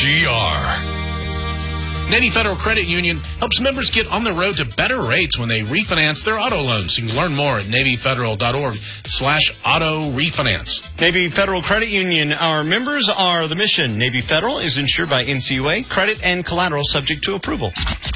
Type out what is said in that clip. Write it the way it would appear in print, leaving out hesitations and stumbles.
WGR. Navy Federal Credit Union helps members get on the road to better rates when they refinance their auto loans. You can learn more at NavyFederal.org/auto refinance. Navy Federal Credit Union. Our members are the mission. Navy Federal is insured by NCUA. Credit and collateral subject to approval.